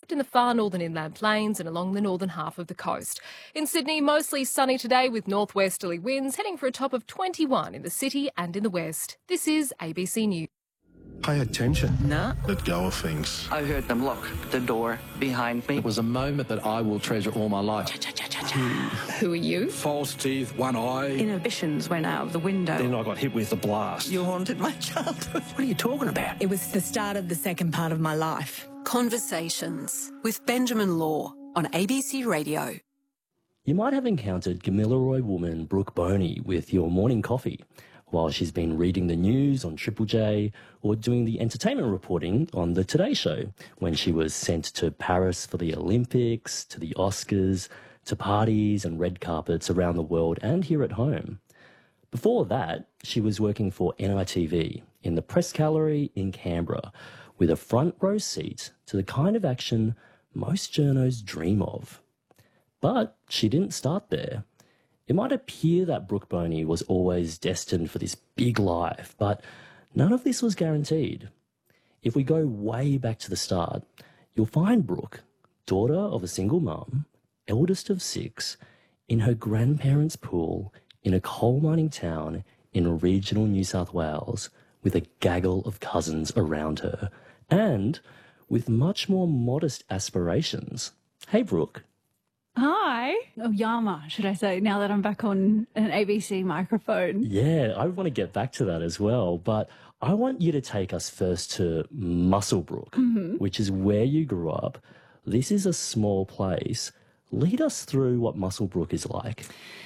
in the far northern inland plains and along the northern half of the coast. In Sydney, mostly sunny today with northwesterly winds, heading for a top of 21 in the city and in the west. This is ABC News. Pay attention. Nah. Let go of things. I heard them lock the door behind me. It was a moment that I will treasure all my life. Who are you? False teeth, one eye. Inhibitions went out of the window. Then I got hit with a blast. You haunted my childhood. What are you talking about? It was the start of the second part of my life. Conversations with Benjamin Law on ABC Radio. You might have encountered Gamilaroi woman Brooke Boney with your morning coffee while she's been reading the news on Triple J or doing the entertainment reporting on The Today Show when she was sent to Paris for the Olympics, to the Oscars, to parties and red carpets around the world and here at home. Before that, she was working for NITV in the press gallery in Canberra with a front row seat to the kind of action most journos dream of. But she didn't start there. It might appear that Brooke Boney was always destined for this big life, but none of this was guaranteed. If we go way back to the start, you'll find Brooke, daughter of a single mum, eldest of 6, in her grandparents' pool in a coal mining town in regional New South Wales with a gaggle of cousins around her and with much more modest aspirations. Hey, Brooke. Hi. Oh, Yama, should I say, now that I'm back on an ABC microphone. Yeah, I want to get back to that as well, but I want you to take us first to Muswellbrook, which is where you grew up. This is a small place. Lead us through what Muswellbrook is like.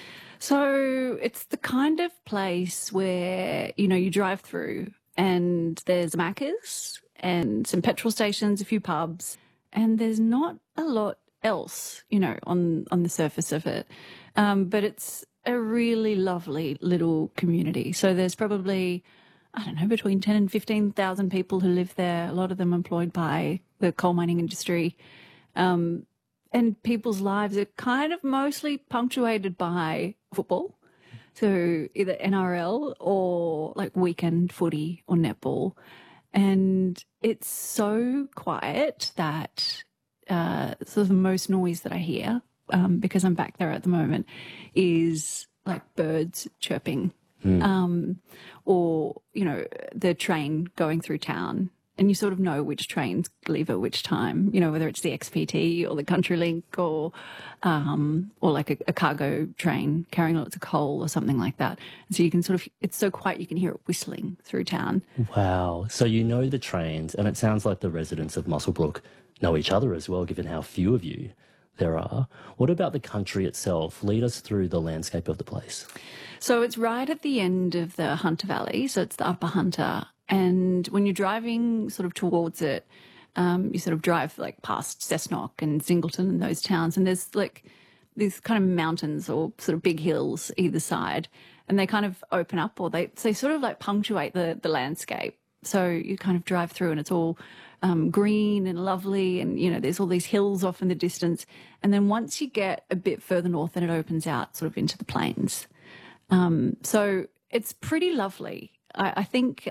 So it's the kind of place where, you know, you drive through and there's Macca's and some petrol stations, a few pubs, and there's not a lot else, you know, on the surface of it. But it's a really lovely little community. So there's probably, I don't know, between 10 and 15,000 people who live there, a lot of them employed by the coal mining industry. And people's lives are kind of mostly punctuated by football. So either NRL or like weekend footy or netball. And it's so quiet that sort of the most noise that I hear, because I'm back there at the moment, is like birds chirping, or, you know, the train going through town. And you sort of know which trains leave at which time, you know, whether it's the XPT or the CountryLink or like a cargo train carrying lots of coal or something like that. And so you can sort of, it's so quiet you can hear it whistling through town. Wow. So you know the trains, and it sounds like the residents of Muswellbrook know each other as well, given how few of you there are. What about the country itself? Lead us through the landscape of the place. So it's right at the end of the Hunter Valley, so it's the Upper Hunter. And when you're driving sort of towards it, you sort of drive like past Cessnock and Singleton and those towns, and there's like these kind of mountains or sort of big hills either side, and they kind of open up, or they sort of like punctuate the landscape. So you kind of drive through and it's all green and lovely, and, you know, there's all these hills off in the distance. And then once you get a bit further north, then it opens out sort of into the plains. So it's pretty lovely. I think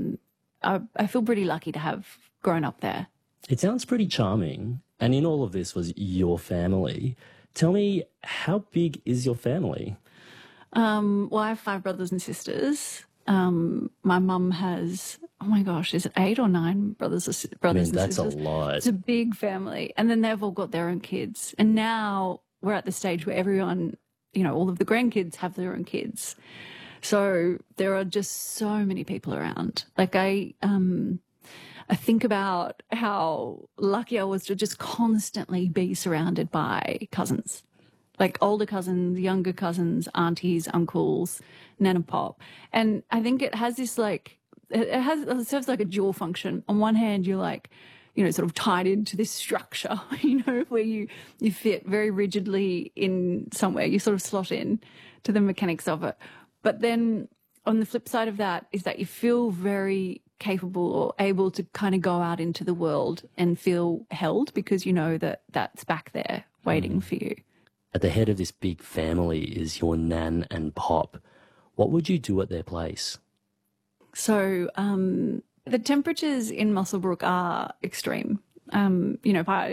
I feel pretty lucky to have grown up there. It sounds pretty charming. And in all of this was your family. Tell me, how big is your family? Well, I have 5 brothers and sisters. My mum has, oh my gosh, is it 8 or 9 brothers and sisters? That's a lot. It's a big family. And then they've all got their own kids. And now we're at the stage where everyone, you know, all of the grandkids have their own kids. So there are just so many people around. Like I think about how lucky I was to just constantly be surrounded by cousins, like older cousins, younger cousins, aunties, uncles, nan and pop. And I think it has this like, it serves like a dual function. On one hand, you're like, you know, sort of tied into this structure, you know, where you fit very rigidly in somewhere, you sort of slot in to the mechanics of it. But then on the flip side of that is that you feel very capable or able to kind of go out into the world and feel held because you know that that's back there waiting for you. At the head of this big family is your nan and pop. What would you do at their place? So the temperatures in Muswellbrook are extreme. You know,